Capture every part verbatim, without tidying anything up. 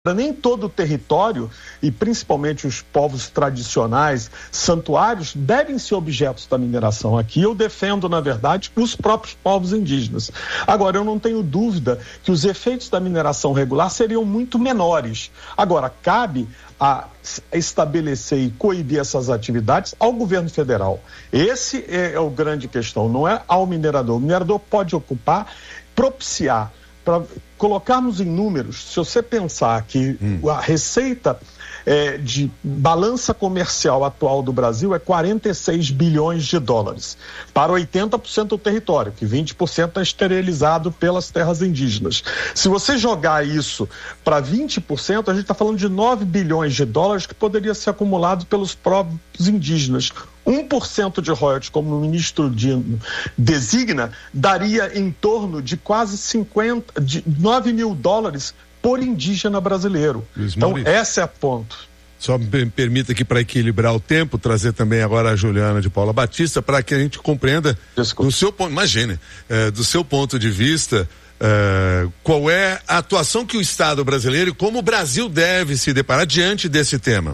Nem todo o território, e principalmente os povos tradicionais, santuários, devem ser objetos da mineração. Aqui eu defendo, na verdade, os próprios povos indígenas. Agora, eu não tenho dúvida que os efeitos da mineração regular seriam muito menores. Agora, cabe a estabelecer e coibir essas atividades ao governo federal. Esse é, é o grande questão, não é ao minerador. O minerador pode ocupar, propiciar. Para colocarmos em números, se você pensar que hum. a receita é, de balança comercial atual do Brasil é quarenta e seis bilhões de dólares, para oitenta por cento do território, que vinte por cento é esterilizado pelas terras indígenas. Se você jogar isso para vinte por cento, a gente está falando de nove bilhões de dólares que poderia ser acumulado pelos próprios indígenas. um por cento de royalties, como o ministro Dino designa, daria em torno de quase cinquenta, de nove mil dólares por indígena brasileiro. Luiz então, Maurício, essa é a ponto. Só me permita aqui, para equilibrar o tempo, trazer também agora a Juliana de Paula Batista, para que a gente compreenda Desculpa. do seu ponto, imagine, é, do seu ponto de vista, é, qual é a atuação que o Estado brasileiro e como o Brasil deve se deparar diante desse tema.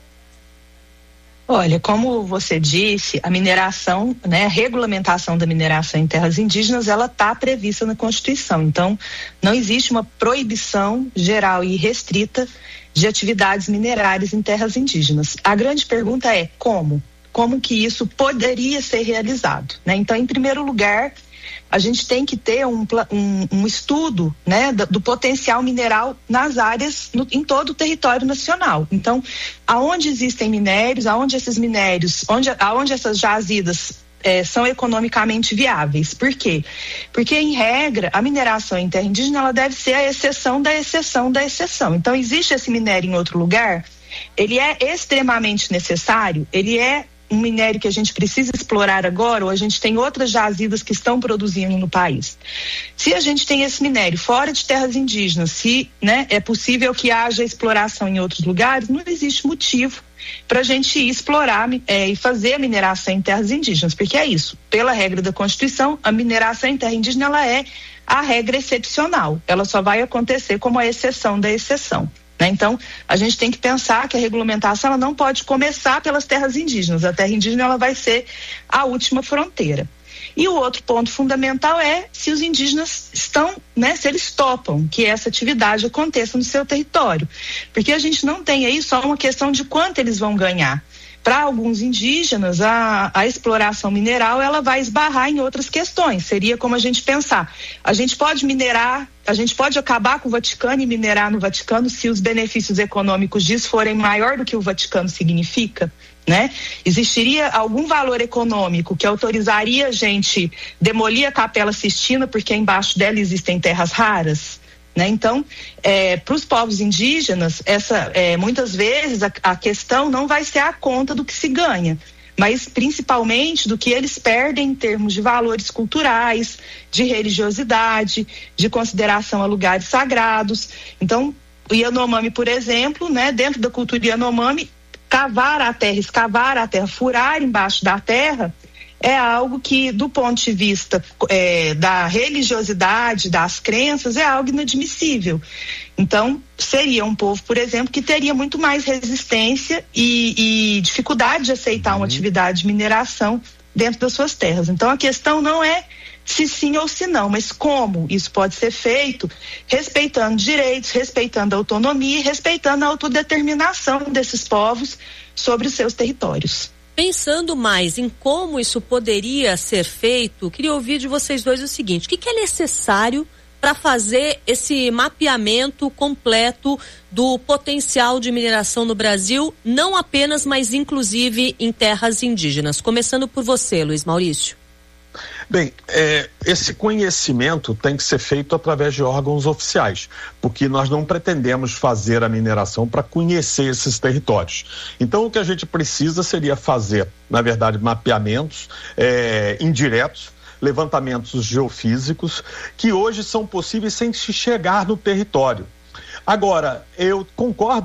Olha, como você disse, a mineração, né, a regulamentação da mineração em terras indígenas, ela está prevista na Constituição. Então, não existe uma proibição geral e restrita de atividades minerárias em terras indígenas. A grande pergunta é como? Como que isso poderia ser realizado, né? Então, em primeiro lugar, a gente tem que ter um, um, um estudo, né, do, do potencial mineral nas áreas, no, em todo o território nacional. Então, aonde existem minérios, aonde esses minérios, onde, aonde essas jazidas é, são economicamente viáveis. Por quê? Porque, em regra, a mineração em terra indígena ela deve ser a exceção da exceção da exceção. Então, existe esse minério em outro lugar, ele é extremamente necessário, ele é um minério que a gente precisa explorar agora, ou a gente tem outras jazidas que estão produzindo no país. Se a gente tem esse minério fora de terras indígenas, se, né, é possível que haja exploração em outros lugares, não existe motivo para a gente ir explorar é, e fazer a mineração em terras indígenas, porque é isso, pela regra da Constituição, a mineração em terra indígena ela é a regra excepcional, ela só vai acontecer como a exceção da exceção. Então, a gente tem que pensar que a regulamentação ela não pode começar pelas terras indígenas. A terra indígena ela vai ser a última fronteira. E o outro ponto fundamental é se os indígenas estão, né, se eles topam que essa atividade aconteça no seu território. Porque a gente não tem aí só uma questão de quanto eles vão ganhar. Para alguns indígenas, a, a exploração mineral ela vai esbarrar em outras questões. Seria como a gente pensar, a gente pode minerar, a gente pode acabar com o Vaticano e minerar no Vaticano se os benefícios econômicos disso forem maior do que o Vaticano significa, né? Existiria algum valor econômico que autorizaria a gente demolir a Capela Sistina porque embaixo dela existem terras raras? Né? Então, é, para os povos indígenas, essa, é, muitas vezes a, a questão não vai ser a conta do que se ganha, mas principalmente do que eles perdem em termos de valores culturais, de religiosidade, de consideração a lugares sagrados. Então, o Yanomami, por exemplo, né, dentro da cultura Yanomami, cavar a terra, escavar a terra, furar embaixo da terra, é algo que, do ponto de vista é, da religiosidade, das crenças, é algo inadmissível. Então, seria um povo, por exemplo, que teria muito mais resistência e, e dificuldade de aceitar uma atividade de mineração dentro das suas terras. Então, a questão não é se sim ou se não, mas como isso pode ser feito, respeitando direitos, respeitando a autonomia e respeitando a autodeterminação desses povos sobre os seus territórios. Pensando mais em como isso poderia ser feito, queria ouvir de vocês dois o seguinte: o que, que é necessário para fazer esse mapeamento completo do potencial de mineração no Brasil, não apenas, mas inclusive em terras indígenas? Começando por você, Luiz Maurício. Bem, é, esse conhecimento tem que ser feito através de órgãos oficiais, porque nós não pretendemos fazer a mineração para conhecer esses territórios. Então, o que a gente precisa seria fazer, na verdade, mapeamentos é, indiretos, levantamentos geofísicos, que hoje são possíveis sem se chegar no território. Agora, eu concordo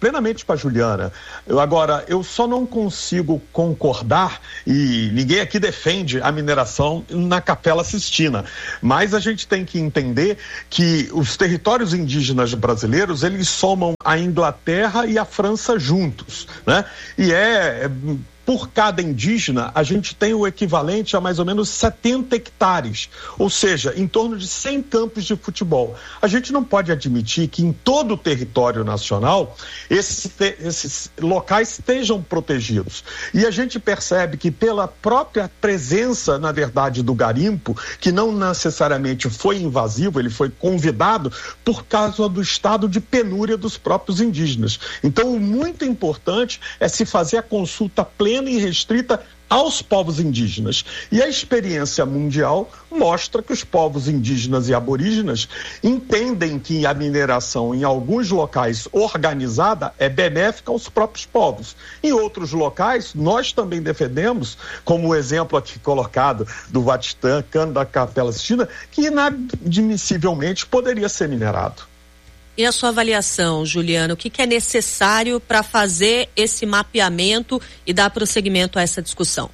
plenamente com a Juliana. Eu, agora, eu só não consigo concordar, e ninguém aqui defende a mineração na Capela Sistina, mas a gente tem que entender que os territórios indígenas brasileiros, eles somam a Inglaterra e a França juntos, né? E é... por cada indígena, a gente tem o equivalente a mais ou menos setenta hectares, ou seja, em torno de cem campos de futebol. A gente não pode admitir que em todo o território nacional esses, esses locais estejam protegidos. E a gente percebe que pela própria presença, na verdade, do garimpo, que não necessariamente foi invasivo, ele foi convidado por causa do estado de penúria dos próprios indígenas. Então, o muito importante é se fazer a consulta plena e restrita aos povos indígenas. E a experiência mundial mostra que os povos indígenas e aborígenas entendem que a mineração em alguns locais organizada é benéfica aos próprios povos. Em outros locais, nós também defendemos, como o exemplo aqui colocado do Vaticano, da Capela Sistina, que inadmissivelmente poderia ser minerado. E a sua avaliação, Juliana, o que, que é necessário para fazer esse mapeamento e dar prosseguimento a essa discussão?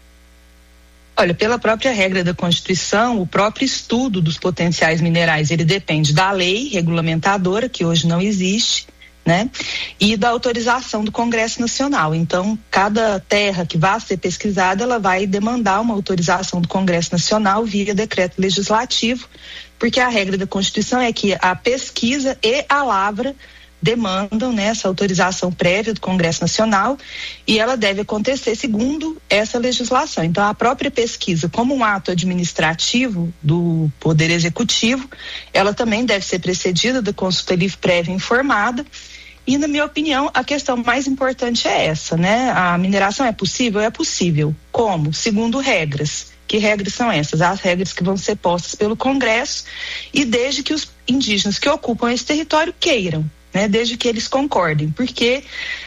Olha, pela própria regra da Constituição, o próprio estudo dos potenciais minerais, ele depende da lei regulamentadora, que hoje não existe, né? E da autorização do Congresso Nacional. Então, cada terra que vá ser pesquisada, ela vai demandar uma autorização do Congresso Nacional via decreto legislativo, porque a regra da Constituição é que a pesquisa e a lavra demandam, né, essa autorização prévia do Congresso Nacional, e ela deve acontecer segundo essa legislação. Então, a própria pesquisa, como um ato administrativo do Poder Executivo, ela também deve ser precedida da consulta livre prévia informada. E, na minha opinião, a questão mais importante é essa, né? A mineração é possível? É possível. Como? Segundo regras. Que regras são essas? As regras que vão ser postas pelo Congresso, e desde que os indígenas que ocupam esse território queiram, né? Desde que eles concordem, porque,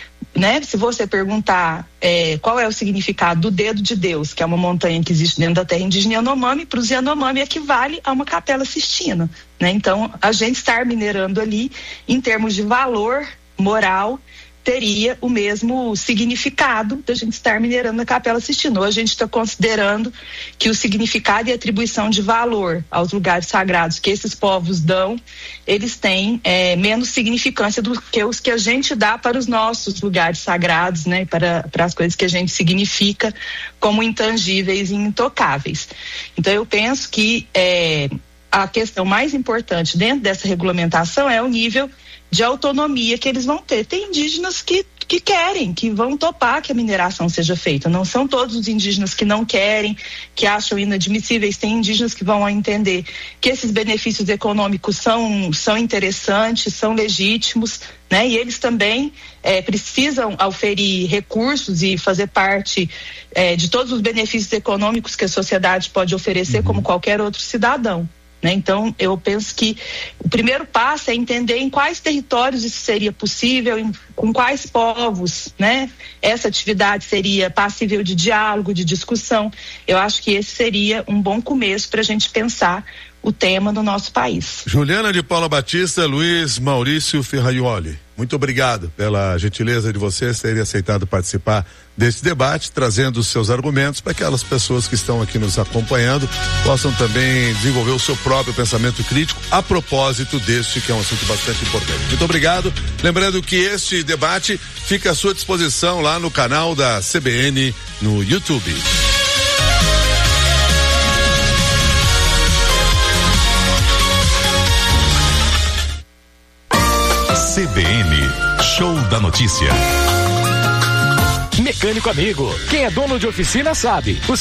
né, se você perguntar é, qual é o significado do dedo de Deus, que é uma montanha que existe dentro da terra indígena Yanomami, para os Yanomami equivale a uma Capela Sistina, né? Então, a gente estar minerando ali, em termos de valor moral, teria o mesmo significado da gente estar minerando na Capela Sistina. Ou a gente está considerando que o significado e atribuição de valor aos lugares sagrados que esses povos dão, eles têm é, menos significância do que os que a gente dá para os nossos lugares sagrados, né? Para, para as coisas que a gente significa como intangíveis e intocáveis. Então, eu penso que é, a questão mais importante dentro dessa regulamentação é o nível de autonomia que eles vão ter. Tem indígenas que, que querem, que vão topar que a mineração seja feita. Não são todos os indígenas que não querem, que acham inadmissíveis. Tem indígenas que vão entender que esses benefícios econômicos são, são interessantes, são legítimos, né? E eles também é, precisam oferir recursos e fazer parte é, de todos os benefícios econômicos que a sociedade pode oferecer, uhum, como qualquer outro cidadão. Né? Então, eu penso que o primeiro passo é entender em quais territórios isso seria possível, em, com quais povos, né, essa atividade seria passível de diálogo, de discussão. Eu acho que esse seria um bom começo para a gente pensar o tema no nosso país. Juliana de Paula Batista, Luiz Maurício Ferraioli, muito obrigado pela gentileza de vocês terem aceitado participar desse debate, trazendo os seus argumentos para que aquelas pessoas que estão aqui nos acompanhando possam também desenvolver o seu próprio pensamento crítico a propósito deste, que é um assunto bastante importante. Muito obrigado. Lembrando que este debate fica à sua disposição lá no canal da C B N no YouTube. C B N, Show da Notícia. Mecânico amigo, quem é dono de oficina sabe. Os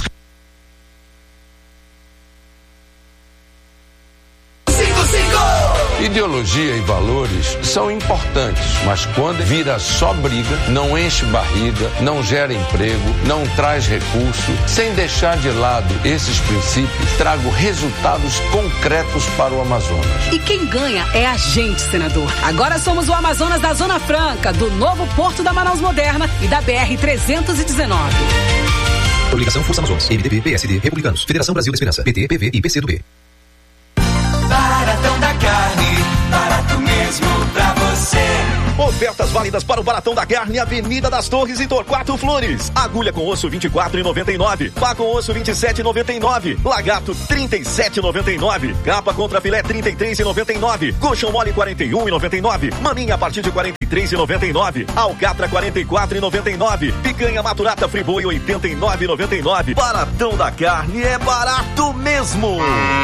Ideologia e valores são importantes, mas quando vira só briga, não enche barriga, não gera emprego, não traz recurso, sem deixar de lado esses princípios, trago resultados concretos para o Amazonas. E quem ganha é a gente, senador. Agora somos o Amazonas da Zona Franca, do novo Porto da Manaus Moderna e da B R trezentos e dezenove. Coligação Força Amazonas, M D B, P S D, Republicanos, Federação Brasil da Esperança, P T, P V e P C do B. Baratão da carne, barato mesmo pra você. Ofertas válidas para o Baratão da Carne, Avenida das Torres e Torquato Flores. Agulha com osso vinte e quatro reais e noventa e nove centavos. Pá com osso vinte e sete reais e noventa e nove centavos. Lagarto trinta e sete reais e noventa e nove centavos. Capa contra filé trinta e três reais e noventa e nove centavos. Coxão mole quarenta e um reais e noventa e nove centavos. Maminha a partir de quarenta e três reais e noventa e nove centavos. Alcatra quarenta e quatro reais e noventa e nove centavos. Picanha maturata Friboi oitenta e nove reais e noventa e nove centavos. Baratão da Carne é barato mesmo.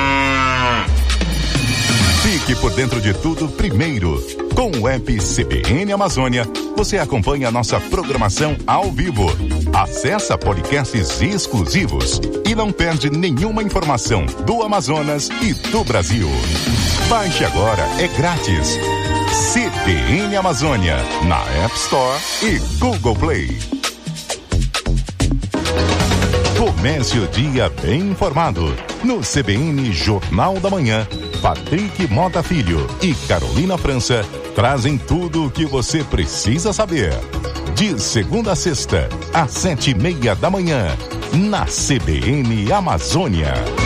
Fique por dentro de tudo primeiro. Com o app C B N Amazônia, você acompanha a nossa programação ao vivo. Acessa podcasts exclusivos e não perde nenhuma informação do Amazonas e do Brasil. Baixe agora, é grátis. C B N Amazônia, na App Store e Google Play. Comece o dia bem informado. No C B N Jornal da Manhã, Patrick Mota Filho e Carolina França trazem tudo o que você precisa saber. De segunda a sexta, às sete e meia da manhã, na C B N Amazônia.